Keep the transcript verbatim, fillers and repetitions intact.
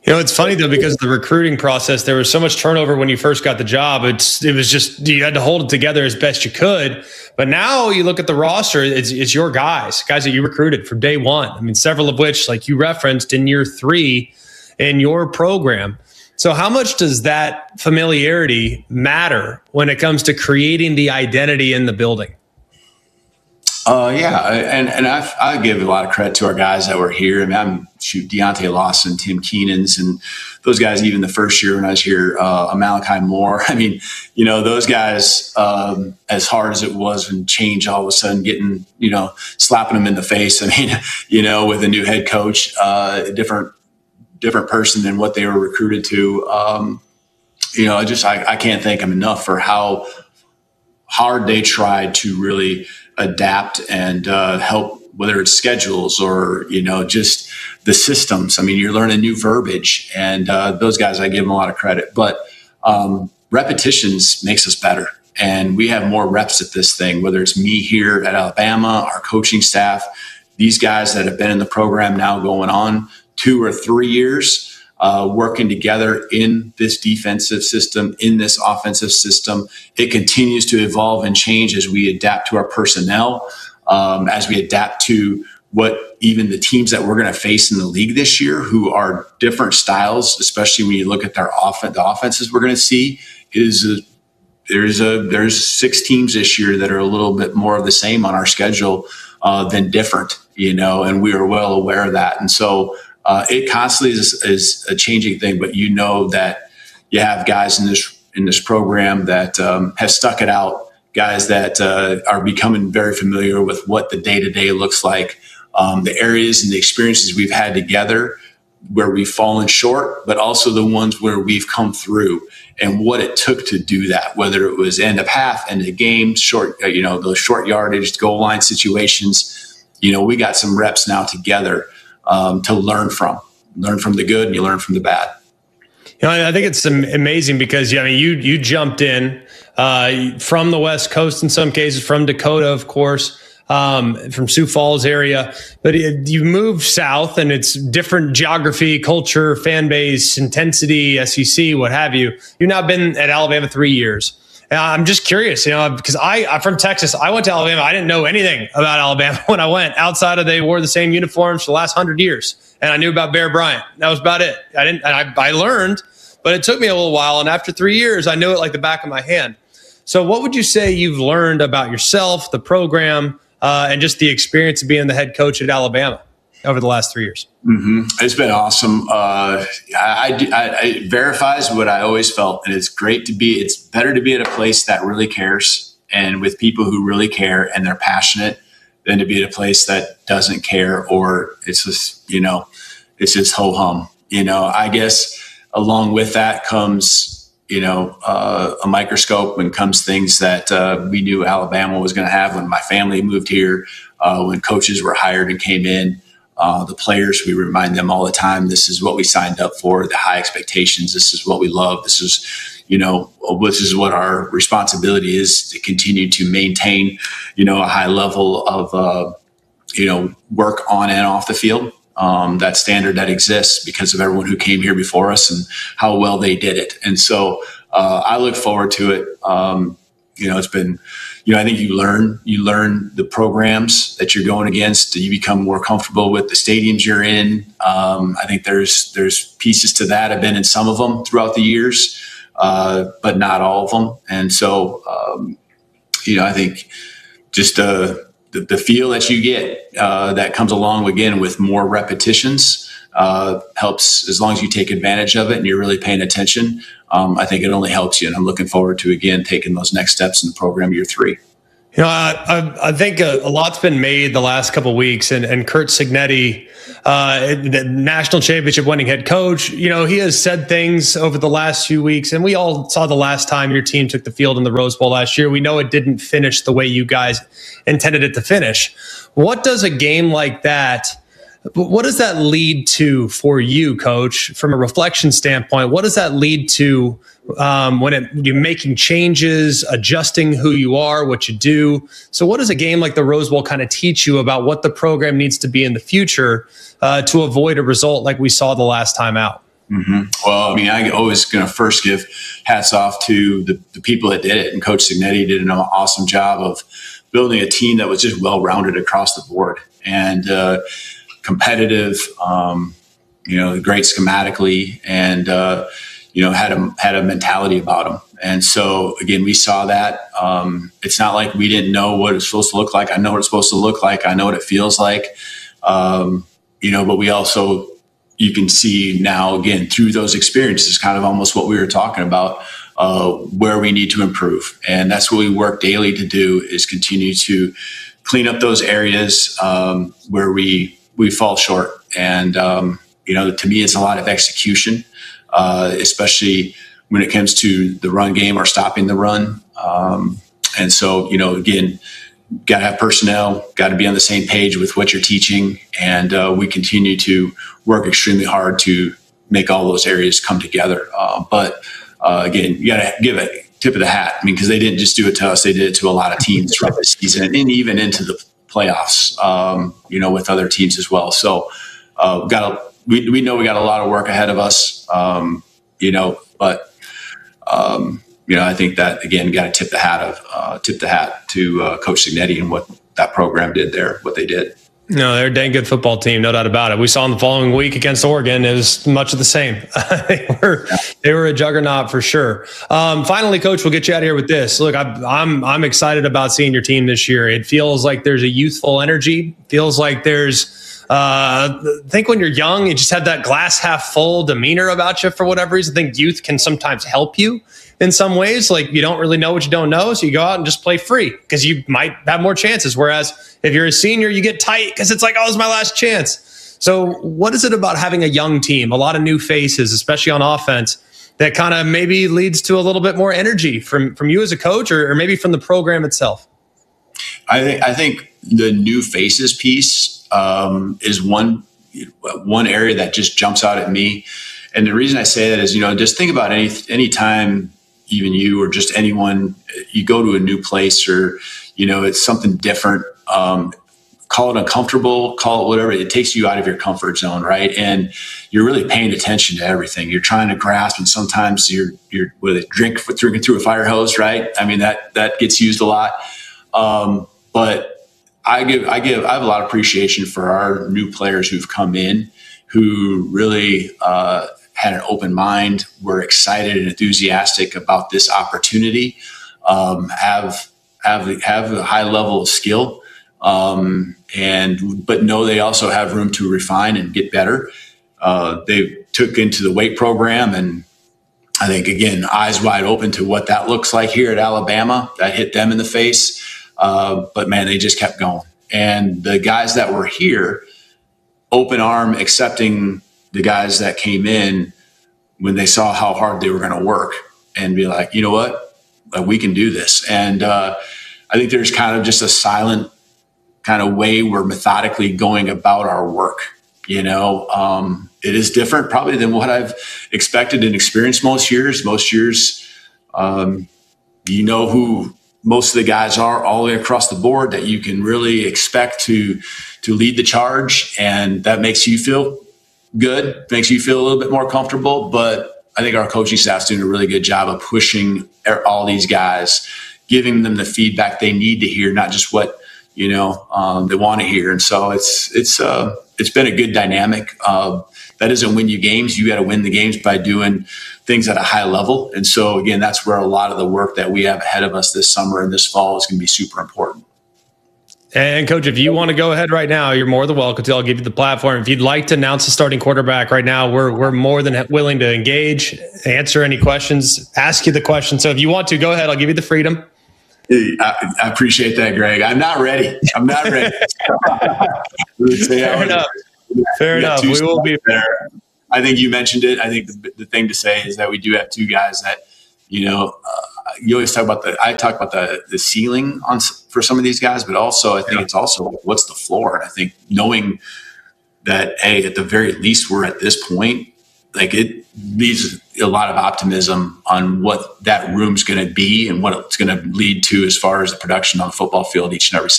You know, it's funny though, because the recruiting process, there was so much turnover when you first got the job. It's, it was just, you had to hold it together as best you could. But now you look at the roster, it's, it's your guys, guys that you recruited from day one. I mean, several of which, like you referenced, in year three in your program. So how much does that familiarity matter when it comes to creating the identity in the building? Uh, yeah, and and I I give a lot of credit to our guys that were here. I mean, I'm shoot Deontay Lawson, Tim Keenan's, and those guys. Even the first year when I was here, uh, Malachi Moore. I mean, you know, those guys. Um, as hard as it was, and change all of a sudden, getting you know, slapping them in the face. I mean, you know, with a new head coach, uh, a different different person than what they were recruited to. Um, you know, I just I, I can't thank them enough for how hard they tried to really adapt and uh, help, whether it's schedules or, you know, just the systems. I mean, you're learning new verbiage, and uh, those guys, I give them a lot of credit. But um, repetitions makes us better. And we have more reps at this thing, whether it's me here at Alabama, our coaching staff, these guys that have been in the program now going on two or three years, Uh, working together in this defensive system, in this offensive system. It continues to evolve and change as we adapt to our personnel, um, as we adapt to what even the teams that we're going to face in the league this year, who are different styles, especially when you look at their offense, the offenses we're going to see is a, there's a there's six teams this year that are a little bit more of the same on our schedule uh, than different, you know, and we are well aware of that. And so Uh, it constantly is, is a changing thing, but you know that you have guys in this in this program that um, have stuck it out, guys that uh, are becoming very familiar with what the day-to-day looks like, um, the areas and the experiences we've had together where we've fallen short, but also the ones where we've come through and what it took to do that, whether it was end of half, end of game, short, you know, those short yardage, goal line situations. You know, we got some reps now together Um, to learn from, learn from the good, and you learn from the bad. You know, I think it's amazing because, I mean, you you jumped in uh, from the West Coast in some cases, from Dakota, of course, um, from Sioux Falls area, but it, you moved south, and it's different geography, culture, fan base, intensity, S E C, what have you. You've now been at Alabama three years. I'm just curious, you know, because I, I'm from Texas. I went to Alabama. I didn't know anything about Alabama when I went, outside of they wore the same uniforms for the last hundred years. And I knew about Bear Bryant. That was about it. I didn't, and I, I learned, but it took me a little while. And after three years, I knew it like the back of my hand. So what would you say you've learned about yourself, the program, uh, and just the experience of being the head coach at Alabama over the last three years? Mm-hmm. It's been awesome. Uh, I, I, I, it verifies what I always felt, and it's great to be. It's better to be at a place that really cares and with people who really care and they're passionate, than to be at a place that doesn't care, or it's just, you know, it's just ho hum. You know, I guess along with that comes, you know, uh, a microscope, and comes things that uh, we knew Alabama was going to have when my family moved here, uh, when coaches were hired and came in. Uh, the players, we remind them all the time, this is what we signed up for, the high expectations. This is what we love. This is, you know, this is what our responsibility is, to continue to maintain, you know, a high level of, uh, you know, work on and off the field. Um, that standard that exists because of everyone who came here before us and how well they did it. And so uh, I look forward to it. Um, you know, it's been, you know, I think you learn, you learn the programs that you're going against. You become more comfortable with the stadiums you're in. Um, I think there's, there's pieces to that. I've been in some of them throughout the years, uh, but not all of them. And so, um, you know, I think just, uh, the, the feel that you get, uh, that comes along again with more repetitions, uh, helps, as long as you take advantage of it and you're really paying attention. Um, I think it only helps you, and I'm looking forward to, again, taking those next steps in the program year three. You know, I, I, I think a, a lot's been made the last couple of weeks, and, and Curt Cignetti, uh, the national championship winning head coach, you know, he has said things over the last few weeks, and we all saw the last time your team took the field in the Rose Bowl last year. We know it didn't finish the way you guys intended it to finish. What does a game like that, what does that lead to for you, Coach, from a reflection standpoint? What does that lead to um, when it, you're making changes, adjusting who you are, what you do? So what does a game like the Rose Bowl kind of teach you about what the program needs to be in the future uh, to avoid a result like we saw the last time out? Mm-hmm. Well, I mean, I always going to first give hats off to the, the people that did it. And Coach Cignetti did an awesome job of building a team that was just well-rounded across the board and uh, competitive, um, you know, great schematically, and, uh, you know, had a, had a mentality about them. And so, again, we saw that. Um, it's not like we didn't know what it's supposed to look like. I know what it's supposed to look like. I know what it feels like. Um, you know, but we also, you can see now, again, through those experiences, kind of almost what we were talking about, uh, where we need to improve. And that's what we work daily to do, is continue to clean up those areas um, where we, we fall short. And, um, you know, to me, it's a lot of execution, uh, especially when it comes to the run game or stopping the run. Um, and so, you know, again, got to have personnel, got to be on the same page with what you're teaching. And uh, we continue to work extremely hard to make all those areas come together. Uh, but uh, again, you got to give a tip of the hat. I mean, because they didn't just do it to us, they did it to a lot of teams throughout the season and even into the playoffs, um, you know, with other teams as well. So uh, got a, we, we know we got a lot of work ahead of us, um, you know, but um, you know, I think that, again, got to tip the hat of uh, tip the hat to uh, Coach Cignetti and what that program did there, what they did. No, they're a dang good football team, no doubt about it. We saw in the following week against Oregon, it was much of the same. they were yeah. they were a juggernaut for sure. Um, finally, Coach, we'll get you out of here with this. Look, I, I'm I'm excited about seeing your team this year. It feels like there's a youthful energy. Feels like there's. Uh, I think when you're young, you just have that glass half full demeanor about you for whatever reason. I think youth can sometimes help you in some ways. Like, you don't really know what you don't know, so you go out and just play free because you might have more chances. Whereas if you're a senior, you get tight because it's like, oh, it's my last chance. So what is it about having a young team, a lot of new faces, especially on offense, that kind of maybe leads to a little bit more energy from, from you as a coach, or, or maybe from the program itself? I think I think the new faces piece um, is one one area that just jumps out at me. And the reason I say that is, you know, just think about any any time, even you or just anyone, you go to a new place or, you know, it's something different. Um, call it uncomfortable, call it whatever. It takes you out of your comfort zone, right? And you're really paying attention to everything. You're trying to grasp, and sometimes you're you're with a drink drinking through a fire hose, right? I mean, that that gets used a lot. Um, but I give I give I have a lot of appreciation for our new players who've come in, who really uh, had an open mind, were excited and enthusiastic about this opportunity, um, have have have a high level of skill, um, and but know they also have room to refine and get better. Uh, they took into the weight program, and I think, again, eyes wide open to what that looks like here at Alabama. That hit them in the face, uh, but man, they just kept going. And the guys that were here, open arm, accepting the guys that came in when they saw how hard they were going to work, and be like, you know what, like, we can do this. And uh, I think there's kind of just a silent kind of way we're methodically going about our work. You know, um, it is different probably than what I've expected and experienced most years. Most years, um, you know who most of the guys are all the way across the board that you can really expect to to lead the charge, and that makes you feel good, makes you feel a little bit more comfortable. But I think our coaching staff's doing a really good job of pushing all these guys, giving them the feedback they need to hear, not just what you know um, they want to hear. And so it's it's uh, it's been a good dynamic. Uh, that doesn't win you games. You got to win the games by doing things at a high level. And so, again, that's where a lot of the work that we have ahead of us this summer and this fall is going to be super important. And Coach, if you want to go ahead right now, you're more than welcome to. I'll give you the platform. If you'd like to announce the starting quarterback right now, we're we're more than willing to engage, answer any questions, ask you the question. So if you want to, go ahead. I'll give you the freedom. I, I appreciate that, Greg. I'm not ready. I'm not ready. Fair enough. Fair enough. We will be there. I think you mentioned it. I think the, the thing to say is that we do have two guys that, you know, uh, you always talk about the, I talk about the the ceiling on for some of these guys, but also I think yeah. it's also what's the floor. And I think knowing that, hey, at the very least, we're at this point, like, it leaves a lot of optimism on what that room's going to be and what it's going to lead to as far as the production on the football field each and every